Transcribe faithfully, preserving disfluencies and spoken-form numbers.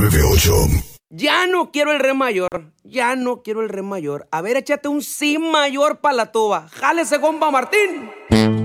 nueve ocho. Ya no quiero el re mayor, ya no quiero el re mayor. A ver, échate un si mayor pa' la tuba. Jálese, compa Martín.